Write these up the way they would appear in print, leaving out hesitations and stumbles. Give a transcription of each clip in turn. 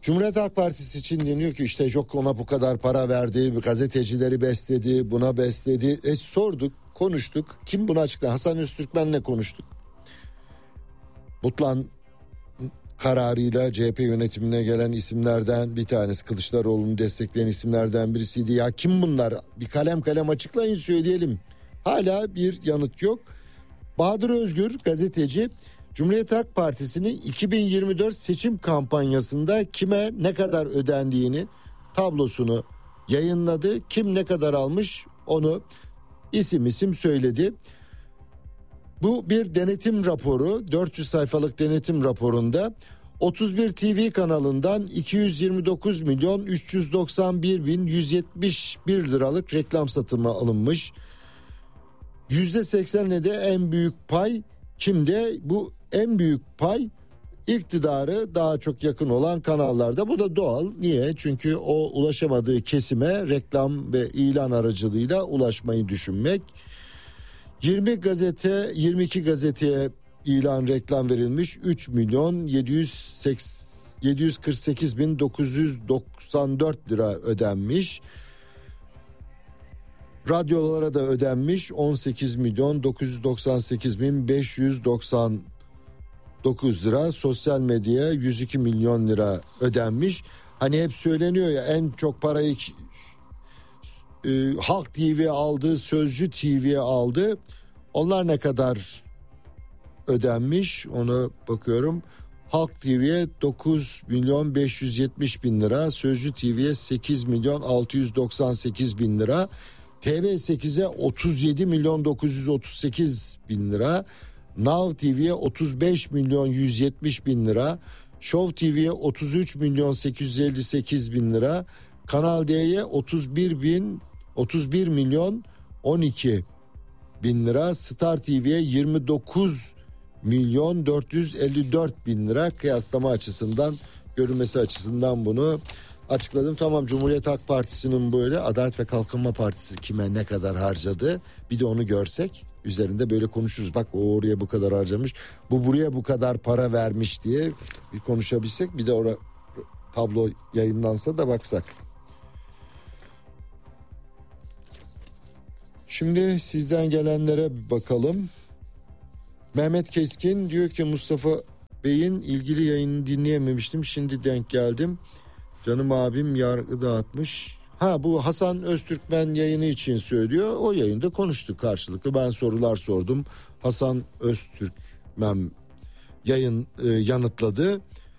Cumhuriyet Halk Partisi için deniyor ki işte çok ona bu kadar para verdi, gazetecileri besledi, buna besledi. Sorduk, konuştuk. Kim bunu açıkladı? Hasan Öztürkmen'le konuştuk. Butlan kararıyla CHP yönetimine gelen isimlerden bir tanesi, Kılıçdaroğlu'nu destekleyen isimlerden birisiydi. Ya kim bunlar? Bir kalem kalem açıklayın, söyleyelim. Hala bir yanıt yok. Bahadır Özgür gazeteci, Cumhuriyet Halk Partisi'nin 2024 seçim kampanyasında kime ne kadar ödendiğini, tablosunu yayınladı. Kim ne kadar almış onu isim isim söyledi. Bu bir denetim raporu, 400 sayfalık denetim raporunda 31 TV kanalından 229 milyon 391 bin 171 liralık reklam satımı alınmış. %80'le de en büyük pay kimde? Bu en büyük pay iktidarı daha çok yakın olan kanallarda. Bu da doğal. Niye? Çünkü o ulaşamadığı kesime reklam ve ilan aracılığıyla ulaşmayı düşünmek. 22 gazeteye ilan reklam verilmiş. 3 milyon 748 bin 994 lira ödenmiş. Radyolara da ödenmiş 18 milyon 998 bin 599 lira. Sosyal medyaya 102 milyon lira ödenmiş. Hani hep söyleniyor ya, en çok parayı Halk TV aldı, Sözcü TV aldı. Onlar ne kadar ödenmiş ona bakıyorum. Halk TV'ye 9 milyon 570 bin lira, Sözcü TV'ye 8 milyon 698 bin lira, TV8'e 37 milyon 938 bin lira, Now TV'ye 35 milyon 170 bin lira, Show TV'ye 33 milyon 858 bin lira, Kanal D'ye 31 milyon 12 bin lira, Star TV'ye 29 milyon 454 bin lira. Kıyaslama açısından, görünmesi açısından bunu açıkladım. Tamam, Cumhuriyet Halk Partisi'nin böyle, Adalet ve Kalkınma Partisi kime ne kadar harcadı bir de onu görsek, üzerinde böyle konuşuruz. Bak o oraya bu kadar harcamış, bu buraya bu kadar para vermiş diye bir konuşabilsek, bir de orada tablo yayınlansa da baksak. Şimdi sizden gelenlere bir bakalım. Mehmet Keskin diyor ki Mustafa Bey'in ilgili yayını dinleyememiştim, şimdi denk geldim. Canım abim yargı dağıtmış. Bu Hasan Öztürkmen yayını için söylüyor. O yayında konuştuk karşılıklı. Ben sorular sordum. Hasan Öztürkmen yanıtladı.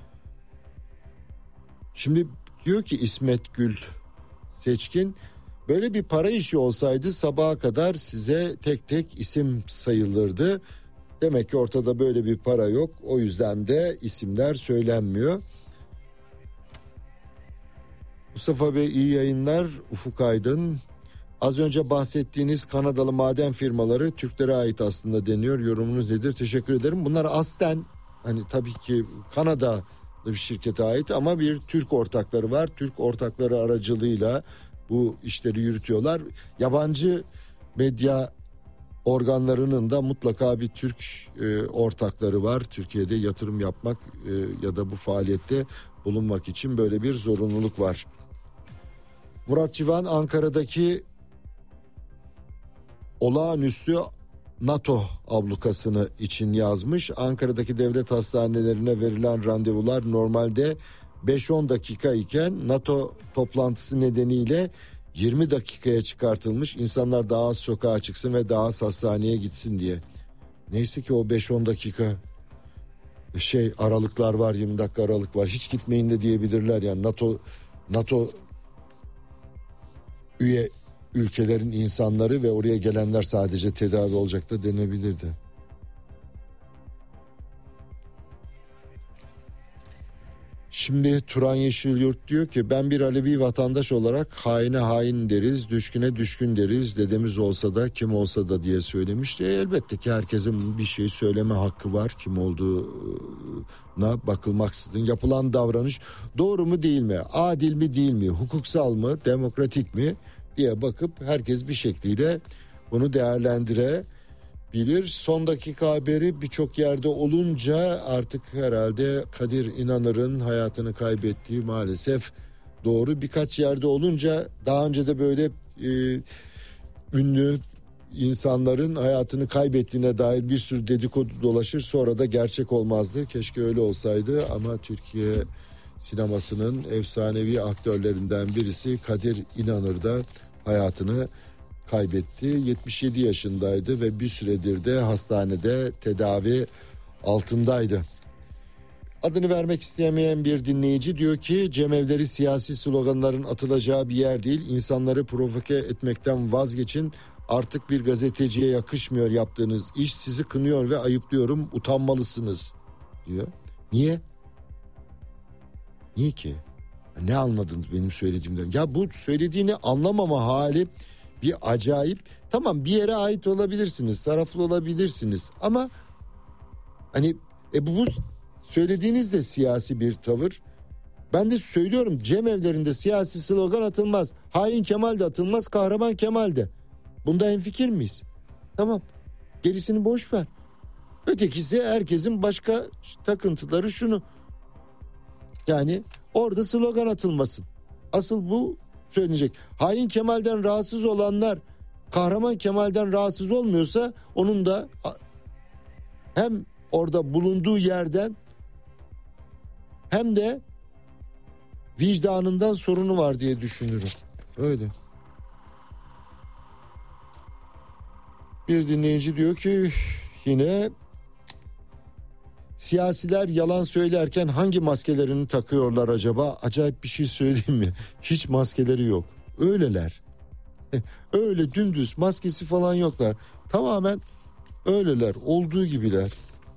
Şimdi diyor ki İsmet Gül Seçkin, böyle bir para işi olsaydı sabaha kadar size tek tek isim sayılırdı. Demek ki ortada böyle bir para yok. O yüzden de isimler söylenmiyor. Mustafa Bey iyi yayınlar. Ufuk Aydın. Az önce bahsettiğiniz Kanadalı maden firmaları Türklere ait aslında deniyor. Yorumunuz nedir? Teşekkür ederim. Bunlar aslen hani tabii ki Kanadalı bir şirkete ait ama bir Türk ortakları var. Türk ortakları aracılığıyla bu işleri yürütüyorlar. Yabancı medya organlarının da mutlaka bir Türk ortakları var. Türkiye'de yatırım yapmak ya da bu faaliyette bulunmak için böyle bir zorunluluk var. Murat Civan Ankara'daki olağanüstü NATO ablukasını için yazmış. Ankara'daki devlet hastanelerine verilen randevular normalde 5-10 dakika iken NATO toplantısı nedeniyle 20 dakikaya çıkartılmış. İnsanlar daha az sokağa çıksın ve daha az hastaneye gitsin diye. Neyse ki o 5-10 dakika aralıklar var, 20 dakika aralık var. Hiç gitmeyin de diyebilirler yani. NATO üye ülkelerin insanları ve oraya gelenler sadece tedavi olacak da denebilirdi. Şimdi Turan Yeşilyurt diyor ki ben bir Alevi vatandaş olarak haine hain deriz, düşküne düşkün deriz. Dedemiz olsa da kim olsa da diye söylemişti. Elbette ki herkesin bir şey söyleme hakkı var. Kim olduğuna bakılmaksızın yapılan davranış doğru mu değil mi? Adil mi değil mi? Hukuksal mı? Demokratik mi? Diye bakıp herkes bir şekliyle bunu değerlendirebilir. bilir. Son dakika haberi birçok yerde olunca artık herhalde Kadir İnanır'ın hayatını kaybettiği maalesef doğru. Birkaç yerde olunca daha önce de böyle ünlü insanların hayatını kaybettiğine dair bir sürü dedikodu dolaşır, sonra da gerçek olmazdı. Keşke öyle olsaydı ama Türkiye sinemasının efsanevi aktörlerinden birisi Kadir İnanır da hayatını kaybetti. 77 yaşındaydı ve bir süredir de hastanede tedavi altındaydı. Adını vermek istemeyen bir dinleyici diyor ki cemevleri siyasi sloganların atılacağı bir yer değil. İnsanları provoke etmekten vazgeçin. Artık bir gazeteciye yakışmıyor yaptığınız iş. Sizi kınıyor ve ayıplıyorum. Utanmalısınız diyor. Niye? Niye ki? Ne anladınız benim söylediğimden? Ya bu söylediğini anlamama hali bir acayip. Tamam, bir yere ait olabilirsiniz, taraflı olabilirsiniz ama hani bu söylediğiniz de siyasi bir tavır. Ben de söylüyorum, cemevlerinde siyasi slogan atılmaz. Hain Kemal de atılmaz, kahraman Kemal de. Bunda hemfikir miyiz? Tamam, gerisini boş ver. Ötekisi herkesin başka takıntıları şunu. Yani orada slogan atılmasın. Asıl bu söylenecek. Hain Kemal'den rahatsız olanlar kahraman Kemal'den rahatsız olmuyorsa onun da hem orada bulunduğu yerden hem de vicdanından sorunu var diye düşünürüm. Öyle. Bir dinleyici diyor ki yine siyasiler yalan söylerken hangi maskelerini takıyorlar acaba? Acayip bir şey söyleyeyim mi? Hiç maskeleri yok. Öyleler. Öyle dümdüz, maskesi falan yoklar. Tamamen öyleler, olduğu gibiler.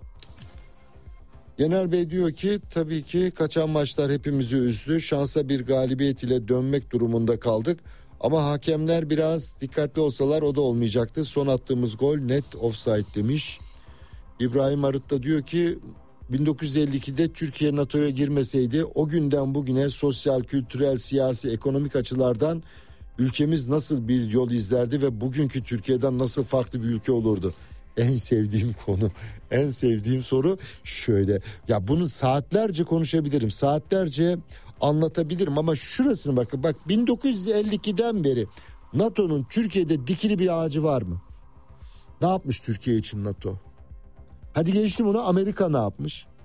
Yener Bey diyor ki tabii ki kaçan maçlar hepimizi üzdü. Şansa bir galibiyet ile dönmek durumunda kaldık. Ama hakemler biraz dikkatli olsalar o da olmayacaktı. Son attığımız gol net offside demiş. İbrahim Arıt da diyor ki 1952'de Türkiye NATO'ya girmeseydi o günden bugüne sosyal, kültürel, siyasi, ekonomik açılardan ülkemiz nasıl bir yol izlerdi ve bugünkü Türkiye'den nasıl farklı bir ülke olurdu? En sevdiğim konu, en sevdiğim soru şöyle. Ya bunu saatlerce konuşabilirim, saatlerce anlatabilirim ama şurasını bakın. Bak 1952'den beri NATO'nun Türkiye'de dikili bir ağacı var mı? Ne yapmış Türkiye için NATO? Hadi geçtim onu, Amerika ne yapmış?